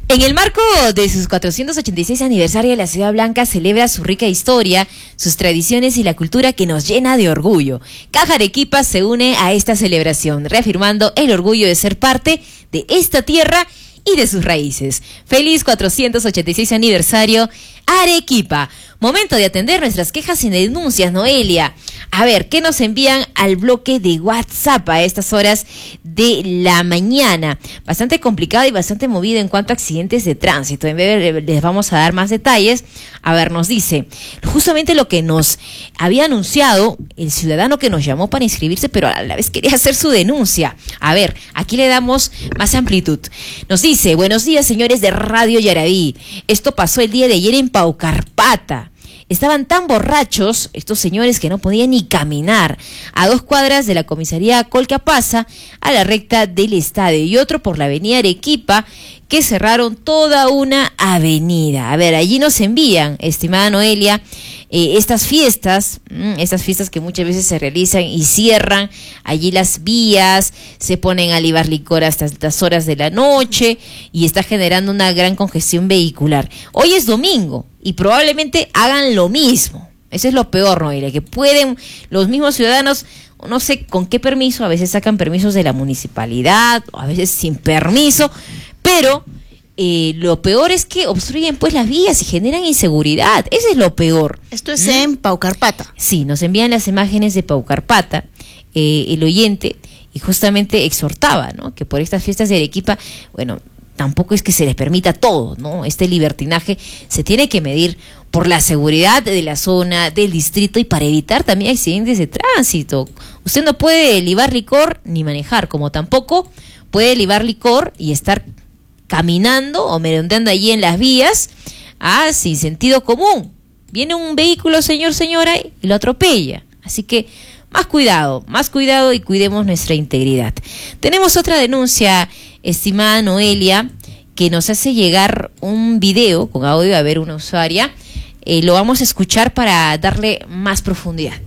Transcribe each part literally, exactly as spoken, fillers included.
En el marco de sus cuatrocientos ochenta y seis aniversario, la Ciudad Blanca celebra su rica historia, sus tradiciones y la cultura que nos llena de orgullo. Caja Arequipa se une a esta celebración, reafirmando el orgullo de ser parte de esta tierra y de sus raíces. Feliz cuatrocientos ochenta y seis aniversario, Arequipa. Momento de atender nuestras quejas y denuncias, Noelia. A ver, ¿qué nos envían al bloque de WhatsApp a estas horas de la mañana? Bastante complicado y bastante movido en cuanto a accidentes de tránsito. En breve les vamos a dar más detalles. A ver, nos dice, justamente lo que nos había anunciado el ciudadano que nos llamó para inscribirse, pero a la vez quería hacer su denuncia. A ver, aquí le damos más amplitud. Nos dice, buenos días, señores de Radio Yaraví. Esto pasó el día de ayer en Paucarpata. Estaban tan borrachos estos señores que no podían ni caminar, a dos cuadras de la comisaría Colcapasa, a la recta del estadio, y otro por la avenida Arequipa, que cerraron toda una avenida. A ver, allí nos envían, estimada Noelia, eh, estas fiestas, mmm, estas fiestas que muchas veces se realizan y cierran allí las vías, se ponen a libar licor hasta estas horas de la noche y está generando una gran congestión vehicular. Hoy es domingo y probablemente hagan lo mismo. Eso es lo peor, Noelia, que pueden los mismos ciudadanos, no sé con qué permiso, a veces sacan permisos de la municipalidad, a veces sin permiso, pero eh, lo peor es que obstruyen pues las vías y generan inseguridad. Eso es lo peor. Esto es ¿Mm? en Paucarpata. Sí, nos envían las imágenes de Paucarpata, eh, el oyente, y justamente exhortaba, ¿no?, que por estas fiestas de Arequipa, bueno, tampoco es que se les permita todo, ¿no? Este libertinaje se tiene que medir por la seguridad de la zona, del distrito, y para evitar también accidentes de tránsito. Usted no puede libar licor ni manejar, como tampoco puede libar licor y estar caminando o merodeando allí en las vías, ah, sin sentido común. Viene un vehículo, señor, señora, y lo atropella. Así que más cuidado, más cuidado y cuidemos nuestra integridad. Tenemos otra denuncia, estimada Noelia, que nos hace llegar un video con audio, a ver, una usuaria. Eh, lo vamos a escuchar para darle más profundidad.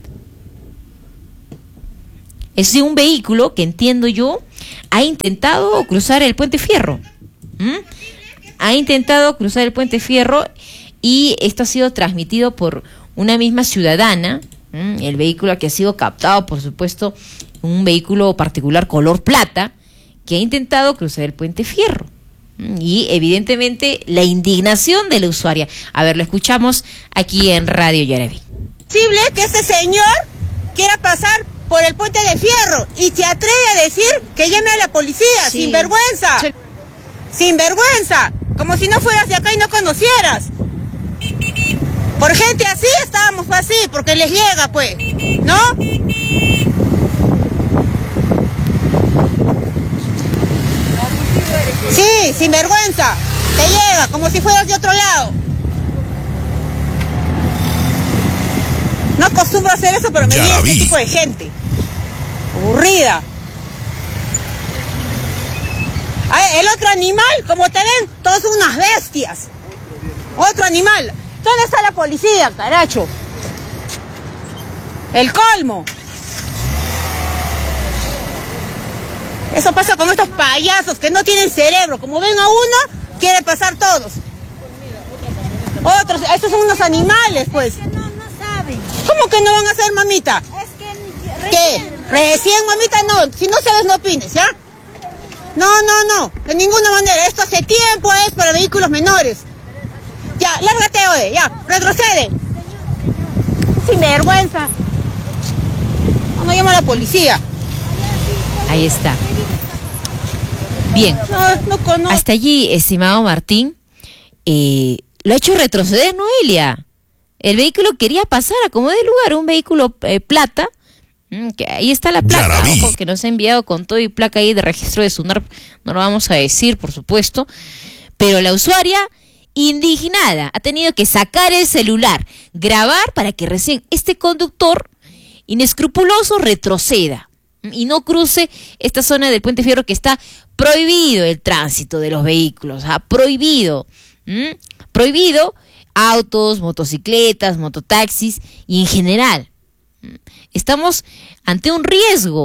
Es de un vehículo que, entiendo yo, ha intentado cruzar el Puente Fierro. ¿Mm? Ha intentado cruzar el Puente Fierro y esto ha sido transmitido por una misma ciudadana. ¿Mm? El vehículo que ha sido captado, por supuesto, un vehículo particular color plata que ha intentado cruzar el Puente Fierro. ¿Mm? Y evidentemente la indignación de la usuaria. A ver, lo escuchamos aquí en Radio Yaraví. ¿Es posible que este señor quiera pasar por el Puente de Fierro y se atreve a decir que llame a la policía? Sí. Sin vergüenza, sí. Sin vergüenza, como si no fueras de acá y no conocieras. Por gente así estábamos así, porque les llega, pues, ¿no? Sí, sin vergüenza, te llega, como si fueras de otro lado. No acostumbro a hacer eso, pero me viene este tipo de gente. Aburrida. A ver, el otro animal, como te ven, todos son unas bestias. Otro animal. ¿Dónde está la policía, caracho? El colmo. Eso pasa con estos payasos que no tienen cerebro. Como ven a uno, quieren pasar todos. Otros, estos son unos animales, pues. Es que no, no saben. ¿Cómo que no van a hacer, mamita? Es que ¿Qué? Recién, mamita, no. Si no sabes, no opines, ¿ya? No, no, no. De ninguna manera. Esto hace tiempo es para vehículos menores. Ya, lárgate, oye, ya, retrocede. Sin vergüenza. No me llama a la policía. Ahí está. Bien. No, no conozco. Hasta allí, estimado Martín, eh, lo ha hecho retroceder, Noelia. El vehículo quería pasar a como de lugar, un vehículo eh, plata. Que ahí está la placa, ojo, que nos ha enviado con todo y placa ahí de registro de SUNARP, no lo vamos a decir, por supuesto, pero la usuaria, indignada, ha tenido que sacar el celular, grabar para que recién este conductor inescrupuloso retroceda y no cruce esta zona del Puente Fierro, que está prohibido el tránsito de los vehículos, ¿ah? prohibido, ¿Mm? prohibido autos, motocicletas, mototaxis y en general. Estamos ante un riesgo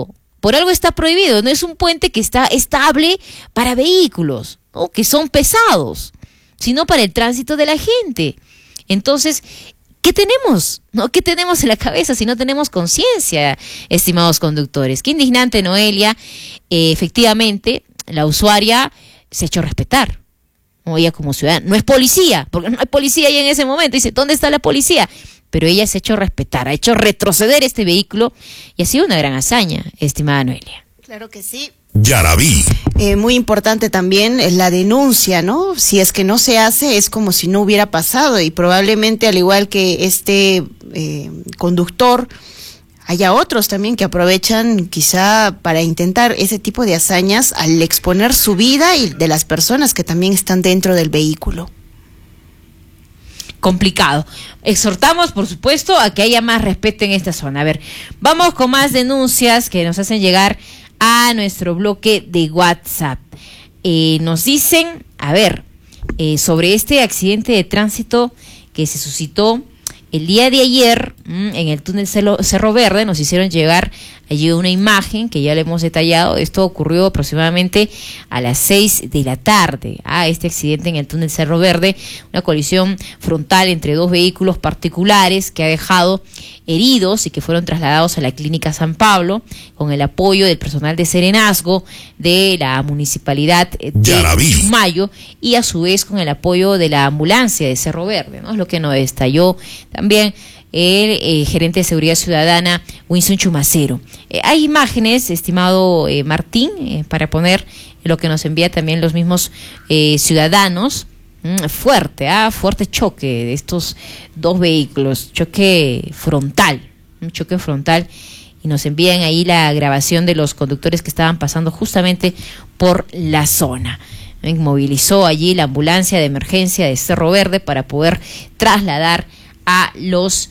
por algo está prohibido, no es un puente que está estable para vehículos, ¿no? Que son pesados, sino para el tránsito de la gente. Entonces, ¿qué tenemos? ¿No? ¿Qué tenemos en la cabeza si no tenemos conciencia, estimados conductores? Qué indignante, Noelia. Eh, efectivamente, la usuaria se ha hecho respetar, ¿no? Ella como ciudadana no es policía, porque no hay policía ahí en ese momento. Dice, ¿dónde está la policía? Pero ella se ha hecho respetar, ha hecho retroceder este vehículo y ha sido una gran hazaña, estimada Noelia. Claro que sí. Yaraví. Eh, muy importante también es la denuncia, ¿no? Si es que no se hace, es como si no hubiera pasado y probablemente al igual que este eh, conductor, haya otros también que aprovechan quizá para intentar ese tipo de hazañas al exponer su vida y de las personas que también están dentro del vehículo. Complicado. Exhortamos, por supuesto, a que haya más respeto en esta zona. A ver, vamos con más denuncias que nos hacen llegar a nuestro bloque de WhatsApp. Eh, nos dicen, a ver, eh, sobre este accidente de tránsito que se suscitó el día de ayer mmm, en el túnel Cerro, Cerro Verde. Nos hicieron llegar allí una imagen que ya le hemos detallado. Esto ocurrió aproximadamente a las seis de la tarde. Ah, este accidente en el túnel Cerro Verde, una colisión frontal entre dos vehículos particulares que ha dejado heridos y que fueron trasladados a la clínica San Pablo con el apoyo del personal de Serenazgo de la municipalidad de Chumayo y a su vez con el apoyo de la ambulancia de Cerro Verde, ¿no? Es lo que nos estalló también el eh, gerente de Seguridad Ciudadana, Winston Chumacero. Eh, hay imágenes, estimado eh, Martín, eh, para poner lo que nos envía también los mismos eh, ciudadanos. Mm, fuerte, ah, fuerte choque de estos dos vehículos, choque frontal, un choque frontal, y nos envían ahí la grabación de los conductores que estaban pasando justamente por la zona. Movilizó allí la ambulancia de emergencia de Cerro Verde para poder trasladar a los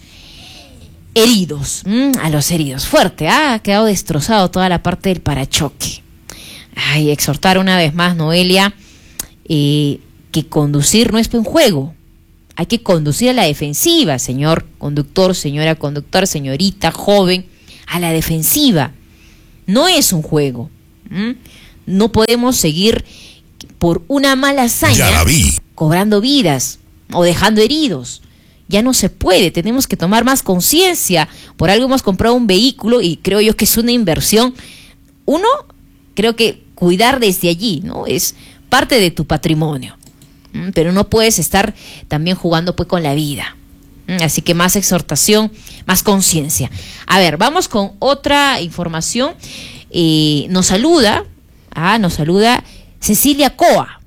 heridos, mm, a los heridos. Fuerte, ah, ha quedado destrozado toda la parte del parachoque. Ay, exhortar una vez más, Noelia, eh, que conducir no es un juego. Hay que conducir a la defensiva, señor conductor, señora conductor, señorita, joven, a la defensiva. No es un juego. ¿Mm? No podemos seguir por una mala hazaña cobrando vidas o dejando heridos. Ya no se puede, tenemos que tomar más conciencia. Por algo hemos comprado un vehículo y creo yo que es una inversión. Uno, creo que cuidar desde allí, ¿no? Es parte de tu patrimonio. ¿Mm? Pero no puedes estar también jugando pues con la vida. ¿Mm? Así que más exhortación, más conciencia. A ver, vamos con otra información. Eh, nos saluda, ah, nos saluda Cecilia Coa.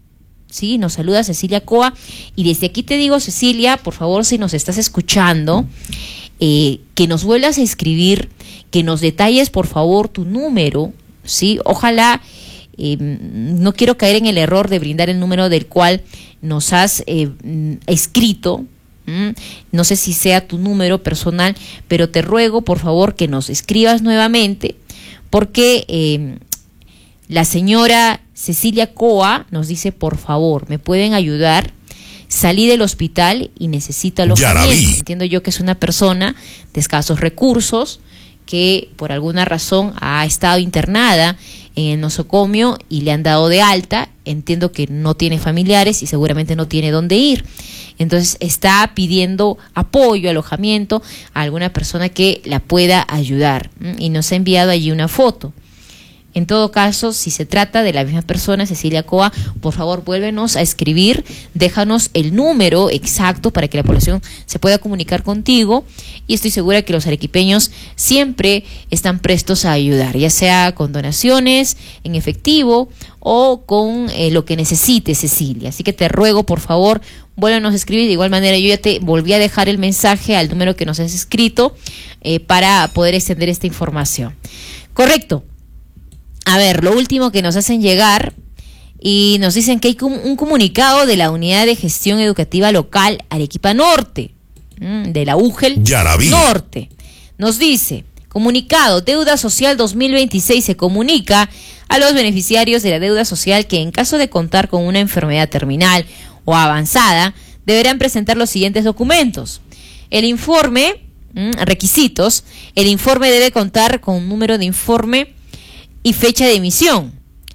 Sí, nos saluda Cecilia Coa, y desde aquí te digo, Cecilia, por favor, si nos estás escuchando, eh, que nos vuelvas a escribir, que nos detalles, por favor, tu número, sí, ojalá, eh, no quiero caer en el error de brindar el número del cual nos has eh, escrito, ¿m? No sé si sea tu número personal, pero te ruego, por favor, que nos escribas nuevamente, porque eh, la señora Cecilia Coa nos dice, por favor, ¿me pueden ayudar? Salí del hospital y necesito alojamiento. Entiendo yo que es una persona de escasos recursos que por alguna razón ha estado internada en el nosocomio y le han dado de alta. Entiendo que no tiene familiares y seguramente no tiene dónde ir. Entonces está pidiendo apoyo, alojamiento a alguna persona que la pueda ayudar. Y nos ha enviado allí una foto. En todo caso, si se trata de la misma persona, Cecilia Coa, por favor, vuélvenos a escribir, déjanos el número exacto para que la población se pueda comunicar contigo, y estoy segura que los arequipeños siempre están prestos a ayudar, ya sea con donaciones en efectivo o con eh, lo que necesite, Cecilia. Así que te ruego, por favor, vuélvenos a escribir. De igual manera, yo ya te volví a dejar el mensaje al número que nos has escrito eh, para poder extender esta información. Correcto. A ver, lo último que nos hacen llegar, y nos dicen que hay un comunicado de la Unidad de Gestión Educativa Local Arequipa Norte, de la U G E L Norte. Nos dice, comunicado, deuda social dos mil veintiséis, se comunica a los beneficiarios de la deuda social que en caso de contar con una enfermedad terminal o avanzada, deberán presentar los siguientes documentos. El informe, requisitos, el informe debe contar con un número de informe y fecha de emisión.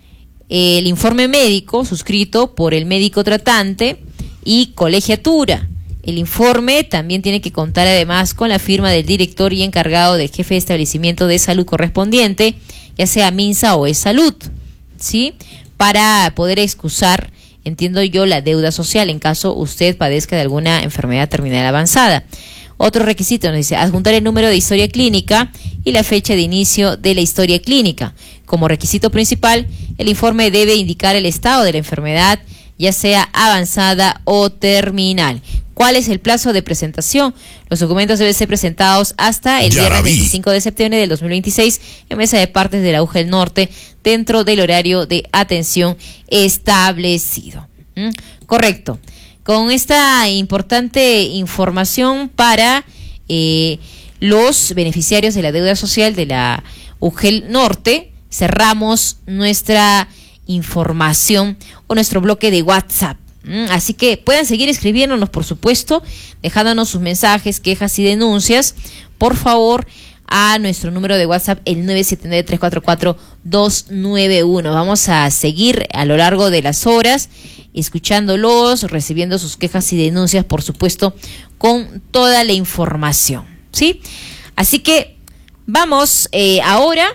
El informe médico suscrito por el médico tratante y colegiatura. El informe también tiene que contar además con la firma del director y encargado del jefe de establecimiento de salud correspondiente, ya sea MINSA o E-Salud, ¿sí? Para poder excusar, entiendo yo, la deuda social en caso usted padezca de alguna enfermedad terminal avanzada. Otro requisito nos dice adjuntar el número de historia clínica y la fecha de inicio de la historia clínica. Como requisito principal, el informe debe indicar el estado de la enfermedad, ya sea avanzada o terminal. ¿Cuál es el plazo de presentación? Los documentos deben ser presentados hasta el viernes veinticinco de septiembre del dos mil veintiséis en Mesa de Partes de la U G E L Norte, dentro del horario de atención establecido. ¿Mm? Correcto. Con esta importante información para eh, los beneficiarios de la deuda social de la U G E L Norte, cerramos nuestra información o nuestro bloque de WhatsApp. ¿Mm? Así que pueden seguir escribiéndonos, por supuesto, dejándonos sus mensajes, quejas y denuncias, por favor, a nuestro número de WhatsApp, el nueve siete nueve, tres cuatro cuatro, dos nueve uno. Vamos a seguir a lo largo de las horas escuchándolos, recibiendo sus quejas y denuncias, por supuesto, con toda la información, ¿sí? Así que vamos eh, ahora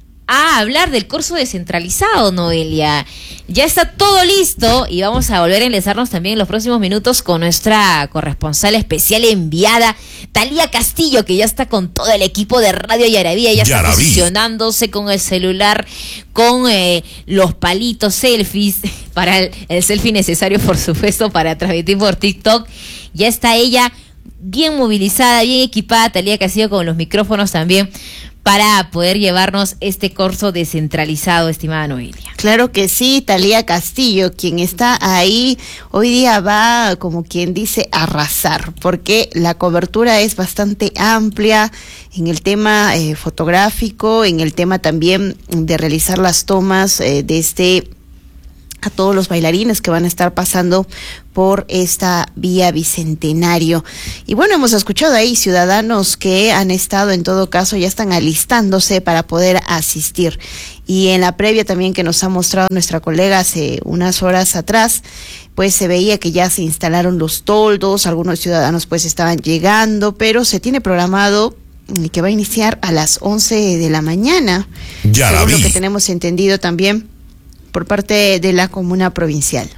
a hablar del curso descentralizado, Noelia. Ya está todo listo y vamos a volver a enlazarnos también en los próximos minutos con nuestra corresponsal especial enviada, Talía Castillo, que ya está con todo el equipo de Radio Yaraví, ya está Yaraví. posicionándose con el celular, con eh, los palitos selfies, para el, el selfie necesario, por supuesto, para transmitir por TikTok. Ya está ella bien movilizada, bien equipada, Talía Castillo, con los micrófonos también, para poder llevarnos este curso descentralizado, estimada Noelia. Claro que sí, Talía Castillo, quien está ahí, hoy día va, como quien dice, a arrasar, porque la cobertura es bastante amplia en el tema eh, fotográfico, en el tema también de realizar las tomas eh, de este... a todos los bailarines que van a estar pasando por esta vía Bicentenario. Y bueno, hemos escuchado ahí ciudadanos que han estado, en todo caso, ya están alistándose para poder asistir. Y en la previa también que nos ha mostrado nuestra colega hace unas horas atrás, pues se veía que ya se instalaron los toldos, algunos ciudadanos pues estaban llegando, pero se tiene programado que va a iniciar a las once de la mañana. Ya la según vi. lo que tenemos entendido también por parte de la comuna provincial.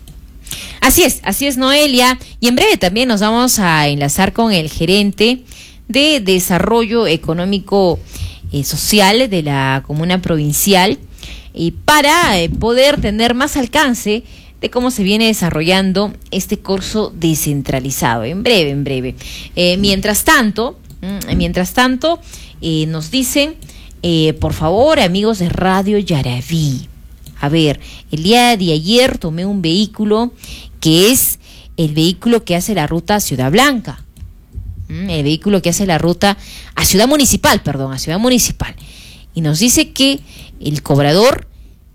Así es, así es, Noelia. Y en breve también nos vamos a enlazar con el gerente de Desarrollo Económico eh, Social de la comuna provincial, y para eh, poder tener más alcance de cómo se viene desarrollando este curso descentralizado. En breve, en breve. Eh, mientras tanto, mm, mientras tanto, eh, nos dicen, eh, por favor, amigos de Radio Yaraví, a ver, el día de ayer tomé un vehículo que es el vehículo que hace la ruta a Ciudad Blanca. ¿Mm? El vehículo que hace la ruta a Ciudad Municipal, perdón, a Ciudad Municipal. Y nos dice que el cobrador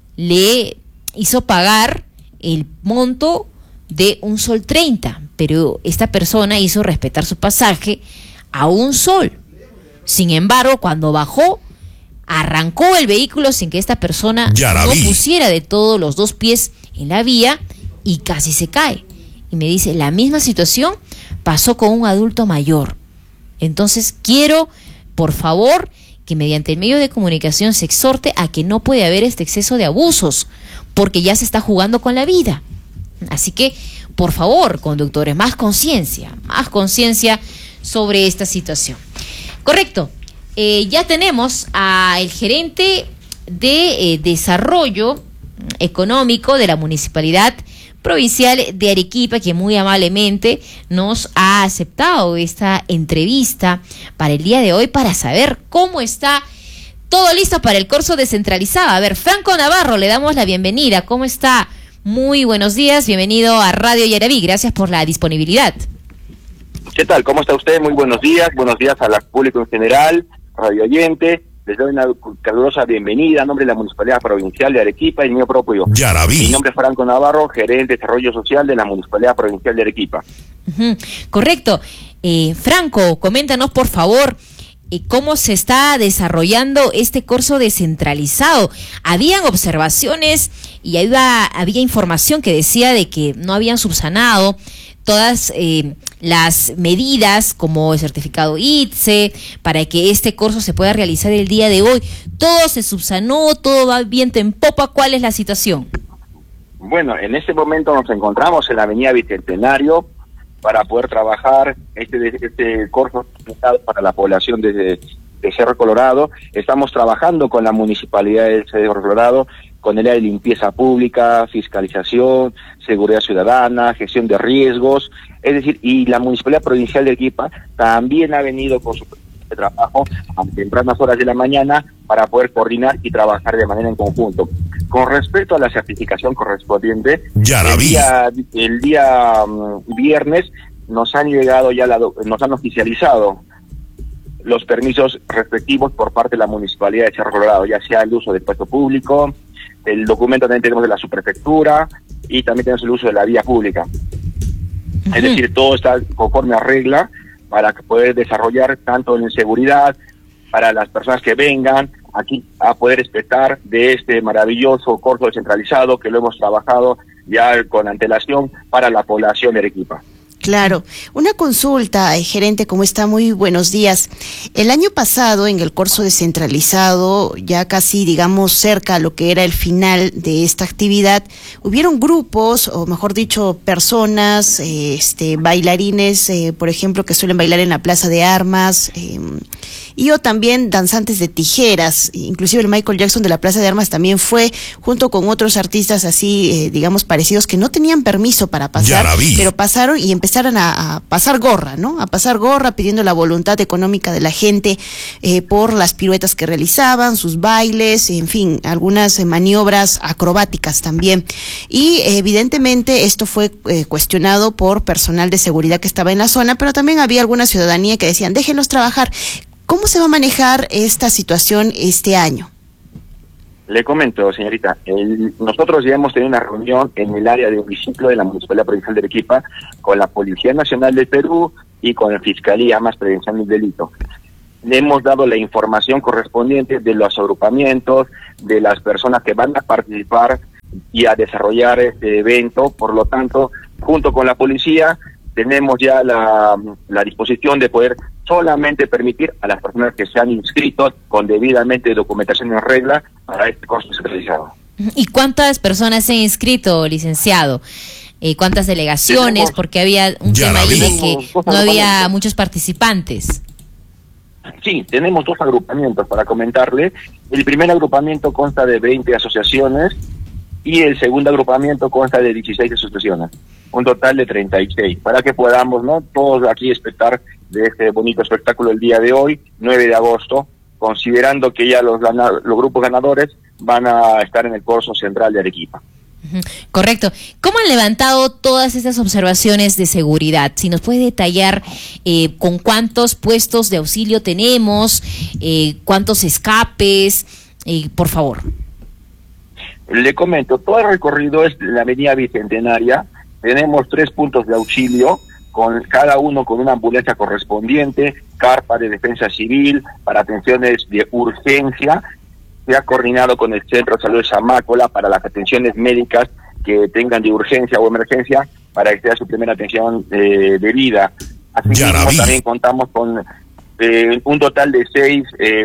le hizo pagar el monto de un sol treinta, pero esta persona hizo respetar su pasaje a un sol. Sin embargo, cuando bajó, arrancó el vehículo sin que esta persona no pusiera de todos los dos pies en la vía y casi se cae. Y me dice, la misma situación pasó con un adulto mayor. Entonces quiero, por favor, que mediante el medio de comunicación se exhorte a que no puede haber este exceso de abusos, porque ya se está jugando con la vida. Así que, por favor, conductores, más conciencia, más conciencia sobre esta situación. Correcto. Eh, ya tenemos al gerente de eh, Desarrollo Económico de la Municipalidad Provincial de Arequipa, que muy amablemente nos ha aceptado esta entrevista para el día de hoy, para saber cómo está todo listo para el curso descentralizado. A ver, Franco Navarro, le damos la bienvenida. ¿Cómo está? Muy buenos días, bienvenido a Radio Yaraví, gracias por la disponibilidad. ¿Qué tal? ¿Cómo está usted? Muy buenos días, buenos días al público en general, radio oyente. Les doy una calurosa bienvenida a nombre de la Municipalidad Provincial de Arequipa y mío propio. Yaraví. Mi nombre es Franco Navarro, gerente de Desarrollo Social de la Municipalidad Provincial de Arequipa. Uh-huh. Correcto. Eh, Franco, coméntanos por favor, eh, cómo se está desarrollando este curso descentralizado. Habían observaciones y había, había información que decía de que no habían subsanado todas eh, las medidas como el certificado I T S E para que este curso se pueda realizar el día de hoy. ¿Todo se subsanó? ¿Todo va viento en popa? ¿Cuál es la situación? Bueno, en este momento nos encontramos en la avenida Bicentenario para poder trabajar este, este curso para la población de, de Cerro Colorado. Estamos trabajando con la Municipalidad de Cerro Colorado, con el área de limpieza pública, fiscalización, seguridad ciudadana, gestión de riesgos, es decir, y la Municipalidad Provincial de Arequipa también ha venido con su de trabajo a tempranas horas de la mañana para poder coordinar y trabajar de manera en conjunto. Con respecto a la certificación correspondiente, ya la el vi. día, el día um, viernes nos han llegado ya, la, nos han oficializado los permisos respectivos por parte de la Municipalidad de Cerro Colorado, ya sea el uso del puesto público, el documento también tenemos de la subprefectura y también tenemos el uso de la vía pública. Uh-huh. Es decir, todo está conforme a regla para poder desarrollar tanto en seguridad, para las personas que vengan aquí a poder respetar de este maravilloso curso descentralizado que lo hemos trabajado ya con antelación para la población de Arequipa. Claro. Una consulta, eh, gerente, ¿cómo está? Muy buenos días. El año pasado, en el curso descentralizado, ya casi, digamos, cerca a lo que era el final de esta actividad, hubieron grupos, o mejor dicho, personas, eh, este, bailarines, eh, por ejemplo, que suelen bailar en la Plaza de Armas, eh, y o también danzantes de tijeras. Inclusive el Michael Jackson de la Plaza de Armas también fue, junto con otros artistas así, eh, digamos, parecidos, que no tenían permiso para pasar, pero pasaron y empezaron Empezaron a, a pasar gorra, ¿no? A pasar gorra pidiendo la voluntad económica de la gente eh, por las piruetas que realizaban, sus bailes, en fin, algunas eh, maniobras acrobáticas también. Y eh, evidentemente esto fue eh, cuestionado por personal de seguridad que estaba en la zona, pero también había alguna ciudadanía que decían, déjenlos trabajar. ¿Cómo se va a manejar esta situación este año? Le comento, señorita, el, nosotros ya hemos tenido una reunión en el área de biciclo de la Municipalidad Provincial de Arequipa con la Policía Nacional del Perú y con la Fiscalía más Prevención del Delito. Le hemos dado la información correspondiente de los agrupamientos, de las personas que van a participar y a desarrollar este evento. Por lo tanto, junto con la policía, tenemos ya la, la disposición de poder solamente permitir a las personas que se han inscrito con debidamente documentación en regla para este curso descentralizado. ¿Y cuántas personas se han inscrito, licenciado? Eh, ¿Cuántas delegaciones? Tenemos, porque había un tema ahí de que no había muchos participantes. Sí, tenemos dos agrupamientos para comentarle. El primer agrupamiento consta de veinte asociaciones y el segundo agrupamiento consta de dieciséis asociaciones, un total de treinta y seis, para que podamos, ¿no?, todos aquí espectar de este bonito espectáculo el día de hoy, nueve de agosto, considerando que ya los, los grupos ganadores van a estar en el curso central de Arequipa. Correcto. ¿Cómo han levantado todas estas observaciones de seguridad? Si nos puede detallar eh, con cuántos puestos de auxilio tenemos, eh, cuántos escapes, eh, por favor. Le comento, todo el recorrido es la avenida Bicentenaria, tenemos tres puntos de auxilio, con cada uno con una ambulancia correspondiente, carpa de defensa civil para atenciones de urgencia. Se ha coordinado con el Centro de Salud de Zamácola para las atenciones médicas que tengan de urgencia o emergencia para que sea su primera atención eh, debida. Así mismo también contamos con eh, un total de seis eh,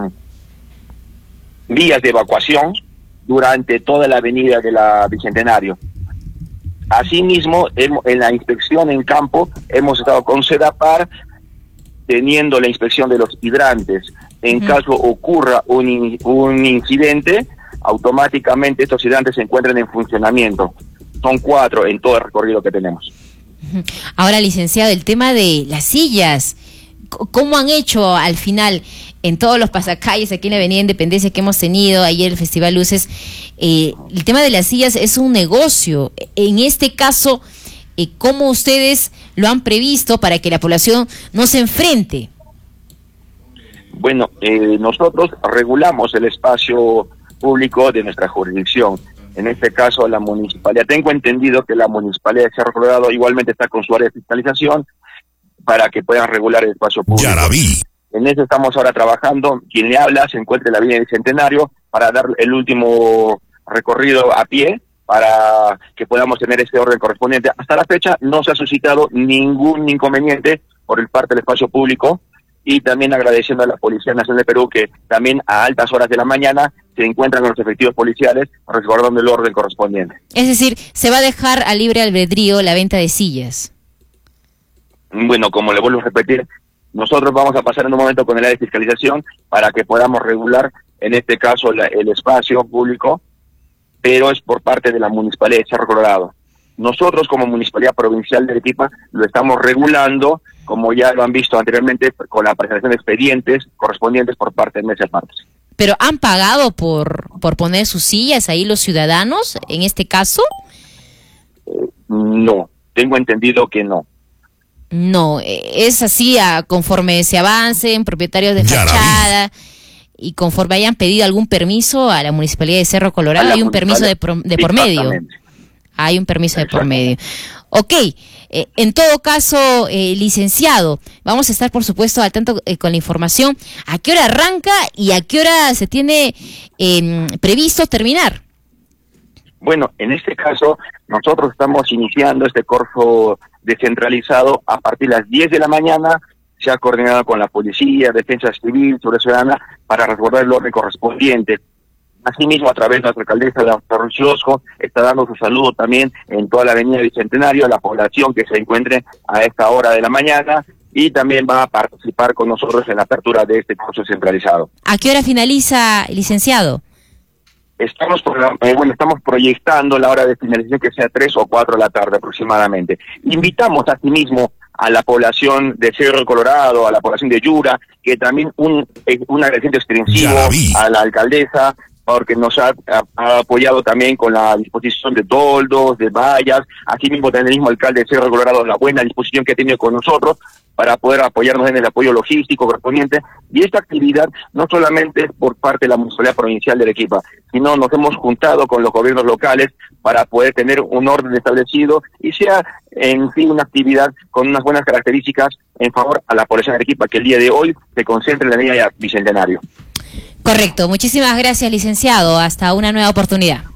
vías de evacuación durante toda la avenida de la Bicentenario. Asimismo, en la inspección en campo hemos estado con SEDAPAR teniendo la inspección de los hidrantes. En uh-huh. caso ocurra un, in, un incidente, automáticamente estos hidrantes se encuentran en funcionamiento. Son cuatro en todo el recorrido que tenemos. Uh-huh. Ahora, licenciado, el tema de las sillas, ¿cómo han hecho al final en todos los pasacalles aquí en la Avenida Independencia que hemos tenido ayer el Festival Luces? Eh, el tema de las sillas es un negocio. En este caso, eh, ¿cómo ustedes lo han previsto para que la población no se enfrente? Bueno, eh, nosotros regulamos el espacio público de nuestra jurisdicción. En este caso, la municipalidad. Tengo entendido que la municipalidad de Cerro Colorado igualmente está con su área de fiscalización para que puedan regular el espacio público. Ya la vi. En eso estamos ahora trabajando. Quien le habla se encuentra en la Avenida Bicentenario para dar el último recorrido a pie para que podamos tener ese orden correspondiente. Hasta la fecha no se ha suscitado ningún inconveniente por el parte del espacio público, y también agradeciendo a la Policía Nacional de Perú, que también a altas horas de la mañana se encuentran con los efectivos policiales resguardando el orden correspondiente. Es decir, se va a dejar a libre albedrío la venta de sillas. Bueno, como le vuelvo a repetir, nosotros vamos a pasar en un momento con el área de fiscalización para que podamos regular, en este caso, la, el espacio público, pero es por parte de la Municipalidad de Cerro Colorado. Nosotros, como Municipalidad Provincial de Arequipa, lo estamos regulando, como ya lo han visto anteriormente, con la presentación de expedientes correspondientes por parte de mesas partes. ¿Pero han pagado por, por poner sus sillas ahí los ciudadanos, en este caso? Eh, no, tengo entendido que no. No, es así a, conforme se avancen, propietarios de fachada, y conforme hayan pedido algún permiso a la Municipalidad de Cerro Colorado, hay un permiso de, pro, de por medio. Hay un permiso de por medio. Ok, eh, en todo caso, eh, licenciado, vamos a estar, por supuesto, al tanto eh, con la información. ¿A qué hora arranca y a qué hora se tiene eh, previsto terminar? Bueno, en este caso, nosotros estamos iniciando este curso descentralizado a partir de las diez de la mañana. Se ha coordinado con la policía, defensa civil, seguridad ciudadana, para resguardar el orden correspondiente. Asimismo, a través de nuestra alcaldesa, la doctora Ruchosco, está dando su saludo también en toda la avenida Bicentenario a la población que se encuentre a esta hora de la mañana, y también va a participar con nosotros en la apertura de este curso centralizado. ¿A qué hora finaliza, licenciado? Estamos, eh, bueno, estamos proyectando la hora de finalización que sea tres o cuatro de la tarde aproximadamente. Invitamos asimismo a la población de Cerro Colorado, a la población de Yura, que también un, un agradecimiento extensivo a la alcaldesa, porque nos ha, ha, ha apoyado también con la disposición de toldos, de vallas, así mismo también el mismo alcalde de Cerro Colorado, la buena disposición que ha tenido con nosotros para poder apoyarnos en el apoyo logístico correspondiente. Y esta actividad no solamente es por parte de la Municipalidad Provincial de Arequipa, sino nos hemos juntado con los gobiernos locales para poder tener un orden establecido y sea en fin una actividad con unas buenas características en favor a la población de Arequipa, que el día de hoy se concentra en la avenida Bicentenario. Correcto, muchísimas gracias, licenciado. Hasta una nueva oportunidad.